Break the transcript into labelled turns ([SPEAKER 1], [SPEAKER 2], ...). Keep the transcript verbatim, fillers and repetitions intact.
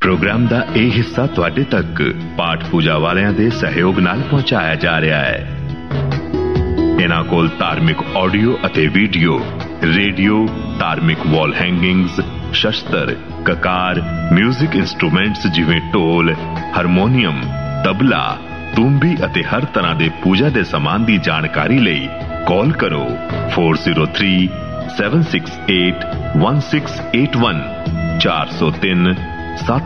[SPEAKER 1] Programme ਦਾ ਇਹ ਹਿੱਸਾ ਤੁਹਾਡੇ ਤੱਕ ਪਾਠ ਪੂਜਾ ਵਾਲਿਆਂ ਦੇ ਸਹਿਯੋਗ ਨਾਲ ਪਹੁੰਚਾਇਆ ਜਾ ਰਿਹਾ ਹੈ। ਇਹਨਾਂ ਕੋਲ ਧਾਰਮਿਕ ਆਡੀਓ ਅਤੇ ਵੀਡੀਓ, ਰੇਡੀਓ, ਧਾਰਮਿਕ ਵਾਲ ਹੈਂਗਿੰਗਸ, ਸ਼ਸਤਰ, ਕਕਾਰ, ਮਿਊਜ਼ਿਕ ਇੰਸਟਰੂਮੈਂਟਸ ਜਿਵੇਂ ਢੋਲ, ਹਾਰਮੋਨੀਅਮ, ਤਬਲਾ, ਤੂੰਬੀ ਅਤੇ ਹਰ ਤਰ੍ਹਾਂ ਦੇ ਪੂਜਾ ਦੇ ਸਮਾਨ ਦੀ ਜਾਣਕਾਰੀ ਲਈ ਕਾਲ ਕਰੋ four zero three seven six eight one six eight one ਚਾਰ ਸੌ ਤਿੰਨ ਸੱਤ